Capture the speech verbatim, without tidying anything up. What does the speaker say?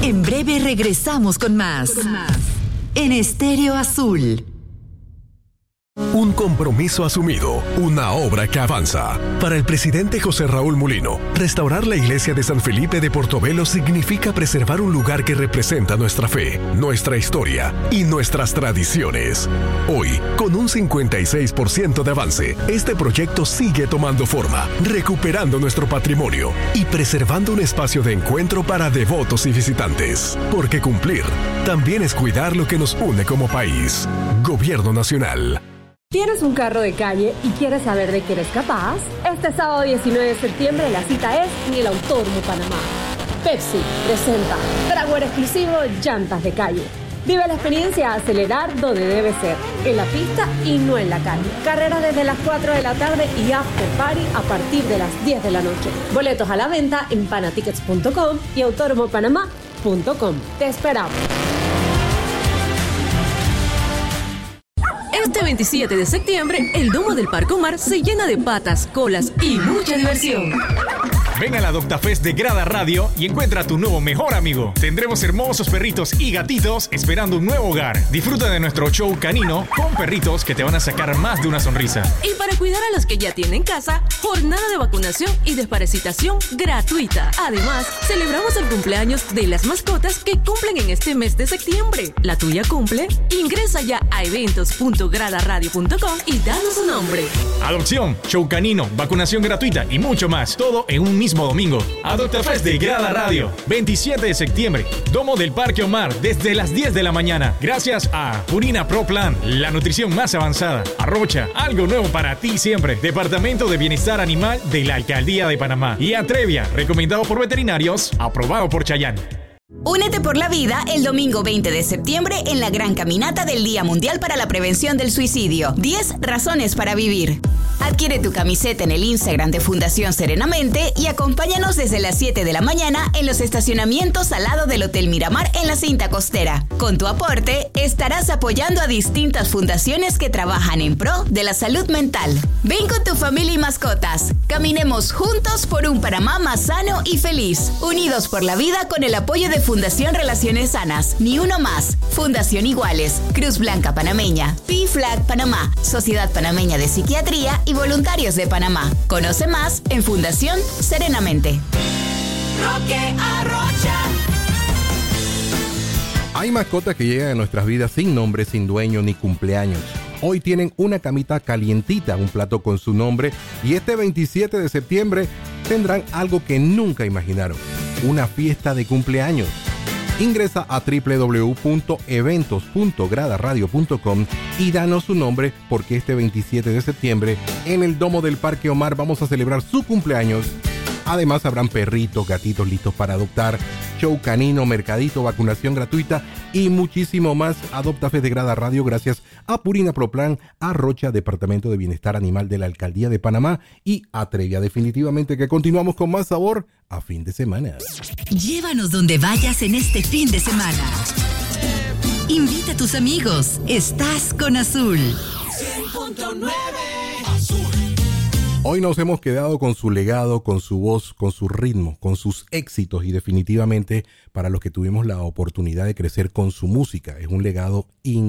En breve regresamos con más. Con más. En Estéreo Azul. Un compromiso asumido, una obra que avanza. Para el presidente José Raúl Mulino, restaurar la iglesia de San Felipe de Portobelo significa preservar un lugar que representa nuestra fe, nuestra historia y nuestras tradiciones. Hoy, con un cincuenta y seis por ciento de avance, este proyecto sigue tomando forma, recuperando nuestro patrimonio y preservando un espacio de encuentro para devotos y visitantes. Porque cumplir también es cuidar lo que nos une como país. Gobierno Nacional. ¿Tienes un carro de calle y quieres saber de qué eres capaz? Este sábado diecinueve de septiembre la cita es en el Autódromo Panamá. Pepsi presenta trago exclusivo Llantas de Calle. Vive la experiencia a acelerar donde debe ser, en la pista y no en la calle. Carreras desde las cuatro de la tarde y after party a partir de las diez de la noche. Boletos a la venta en panatickets punto com y autódromo panamá punto com. Te esperamos. Este veintisiete de septiembre, el domo del Parque Omar se llena de patas, colas y mucha diversión. Ven a la Adoptafest de Grada Radio y encuentra a tu nuevo mejor amigo. Tendremos hermosos perritos y gatitos esperando un nuevo hogar. Disfruta de nuestro show canino con perritos que te van a sacar más de una sonrisa. Y para cuidar a los que ya tienen casa, jornada de vacunación y desparasitación gratuita. Además, celebramos el cumpleaños de las mascotas que cumplen en este mes de septiembre. ¿La tuya cumple? Ingresa ya a eventos punto grada radio punto com y danos su nombre. Adopción, show canino, vacunación gratuita y mucho más. Todo en un mismo domingo. Adoptafest de Grada Radio, veintisiete de septiembre, Domo del Parque Omar, desde las diez de la mañana. Gracias a Purina Pro Plan, la nutrición más avanzada. Arrocha, algo nuevo para ti siempre. Departamento de Bienestar Animal de la Alcaldía de Panamá. Y Atrevia, recomendado por veterinarios, aprobado por Chayán. Únete por la vida el domingo veinte de septiembre en la gran caminata del Día Mundial para la Prevención del Suicidio. diez razones para vivir. Adquiere tu camiseta en el Instagram de Fundación Serenamente y acompáñanos desde las siete de la mañana en los estacionamientos al lado del Hotel Miramar en la cinta costera. Con tu aporte, estarás apoyando a distintas fundaciones que trabajan en pro de la salud mental. Ven con tu familia y mascotas. Caminemos juntos por un Panamá más sano y feliz. Unidos por la vida con el apoyo de Fundación Relaciones Sanas. Ni uno más. Fundación Iguales. Cruz Blanca Panameña. P I Flag Panamá. Sociedad Panameña de Psiquiatría y Voluntarios de Panamá. Conoce más en Fundación Serenamente. Roque Arrocha. Hay mascotas que llegan a nuestras vidas sin nombre, sin dueño ni cumpleaños. Hoy tienen una camita calientita, un plato con su nombre, y este veintisiete de septiembre tendrán algo que nunca imaginaron: una fiesta de cumpleaños. Ingresa a doble u doble u doble u punto eventos punto grada radio punto com y danos su nombre, porque este veintisiete de septiembre en el Domo del Parque Omar vamos a celebrar su cumpleaños. Además habrán perritos, gatitos listos para adoptar, show canino, mercadito, vacunación gratuita y muchísimo más. Adoptafest de Grada Radio gracias a Purina Pro Plan, a Rocha, Departamento de Bienestar Animal de la Alcaldía de Panamá, y Atrevia. Definitivamente que continuamos con más sabor a fin de semana. Llévanos donde vayas en este fin de semana. Invita a tus amigos. Estás con Azul. cien punto nueve Azul. Hoy nos hemos quedado con su legado, con su voz, con su ritmo, con sus éxitos, y definitivamente para los que tuvimos la oportunidad de crecer con su música, es un legado increíble.